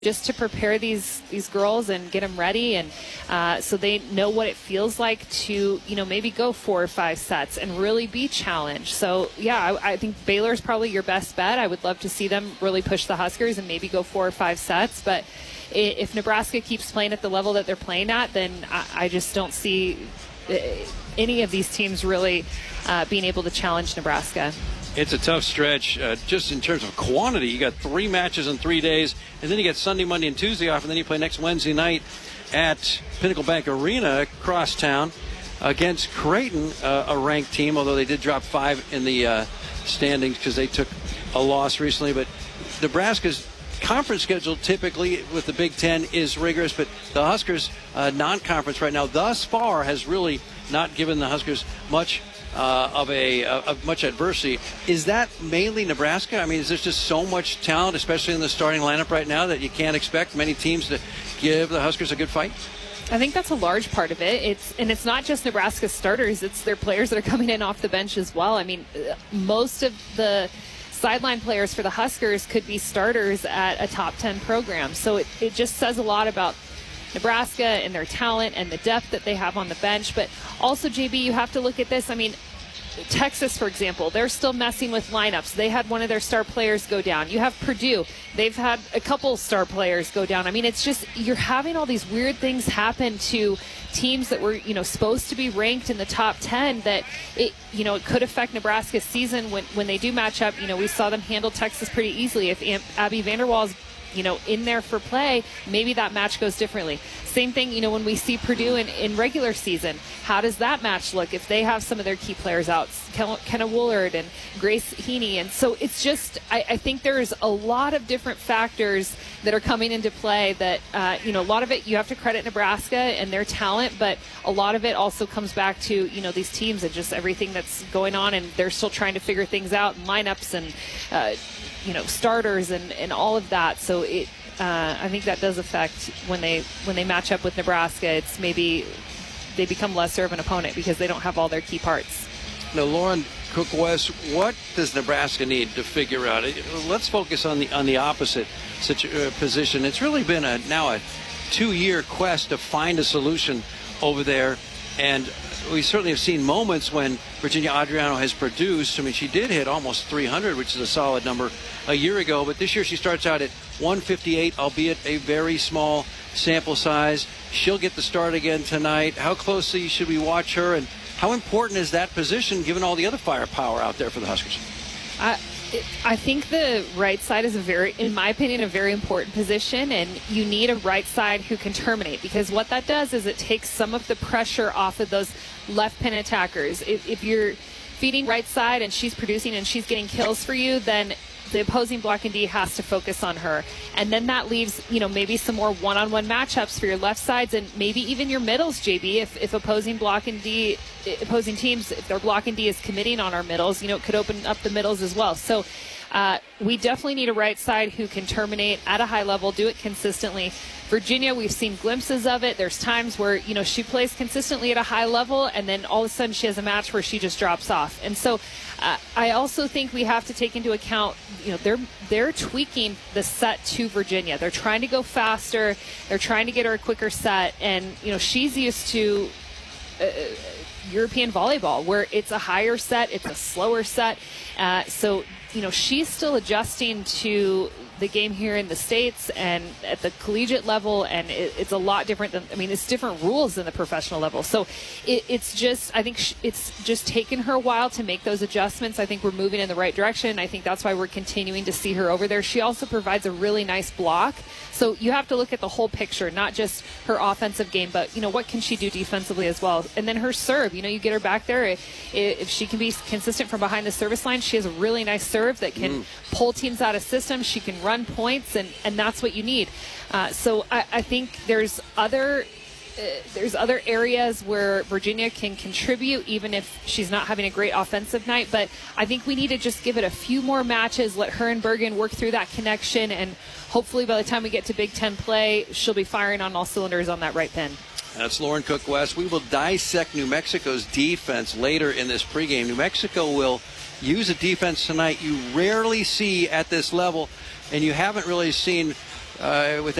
just to prepare these girls and get them ready, and so they know what it feels like to, maybe go 4 or 5 sets and really be challenged. So, yeah, I think Baylor's probably your best bet. I would love to see them really push the Huskers and maybe go 4 or 5 sets. But if Nebraska keeps playing at the level that they're playing at, then I just don't see any of these teams really being able to challenge Nebraska. It's a tough stretch, just in terms of quantity. You got 3 matches in 3 days, and then you get Sunday, Monday, and Tuesday off, and then you play next Wednesday night at Pinnacle Bank Arena across town against Creighton, a ranked team, although they did drop 5 in the standings because they took a loss recently. But Nebraska's conference schedule typically with the Big Ten is rigorous, but the Huskers non-conference right now thus far has really not given the Huskers much of much adversity. Is that mainly Nebraska? I mean, is there just so much talent, especially in the starting lineup right now, that you can't expect many teams to give the Huskers a good fight? I think that's a large part of it. It's not just Nebraska starters, it's their players that are coming in off the bench as well. I mean, most of the sideline players for the Huskers could be starters at a top 10 program. So it just says a lot about Nebraska and their talent and the depth that they have on the bench. But also, JB, you have to look at this. I mean, Texas, for example, they're still messing with lineups. They had one of their star players go down. You have Purdue. They've had a couple star players go down. I mean, it's just you're having all these weird things happen to teams that were, supposed to be ranked in the top 10 that it could affect Nebraska's season when they do match up. We saw them handle Texas pretty easily. If Abby Vanderwaal's in there for play, maybe that match goes differently. Same thing, when we see Purdue in regular season, how does that match look if they have some of their key players out, Kenna Woolard and Grace Heaney? And so it's just, I think there's a lot of different factors that are coming into play that, a lot of it you have to credit Nebraska and their talent, but a lot of it also comes back to, these teams and just everything that's going on, and they're still trying to figure things out, and lineups and, starters and all of that. So I think that does affect when they match up with Nebraska. It's maybe they become lesser of an opponent because they don't have all their key parts. Now, Lauren Cook-West, what does Nebraska need to figure out? Let's focus on the opposite position. It's really been now a 2-year quest to find a solution over there, and we certainly have seen moments when Virginia Adriano has produced. I mean, she did hit almost 300, which is a solid number a year ago. But this year she starts out at 158, albeit a very small sample size. She'll get the start again tonight. How closely should we watch her, and how important is that position given all the other firepower out there for the Huskers? I think the right side is in my opinion, a very important position, and you need a right side who can terminate, because what that does is it takes some of the pressure off of those left pin attackers. If you're feeding right side and she's producing and she's getting kills for you, then the opposing block and D has to focus on her. And then that leaves, maybe some more one-on-one matchups for your left sides and maybe even your middles, JB. If opposing teams, if their block and D is committing on our middles, it could open up the middles as well. So we definitely need a right side who can terminate at a high level, do it consistently. Virginia, we've seen glimpses of it. There's times where, she plays consistently at a high level, and then all of a sudden she has a match where she just drops off. And so I also think we have to take into account, they're tweaking the set to Virginia. They're trying to go faster. They're trying to get her a quicker set. And, she's used to European volleyball where it's a higher set, it's a slower set. So she's still adjusting to the game here in the States and at the collegiate level, and it's a lot different than, it's different rules than the professional level. So it's just, I think it's just taken her a while to make those adjustments. I think we're moving in the right direction. I think that's why we're continuing to see her over there. She also provides a really nice block. So you have to look at the whole picture, not just her offensive game, but, what can she do defensively as well? And then her serve, you get her back there. If she can be consistent from behind the service line, she has a really nice serve that can pull teams out of systems. She can run points, and that's what you need. So I think there's other areas where Virginia can contribute, even if she's not having a great offensive night. But I think we need to just give it a few more matches, let her and Bergen work through that connection, and hopefully by the time we get to Big Ten play, she'll be firing on all cylinders on that right pin. That's Lauren Cook-West. We will dissect New Mexico's defense later in this pregame. New Mexico will use a defense tonight you rarely see at this level, and you haven't really seen with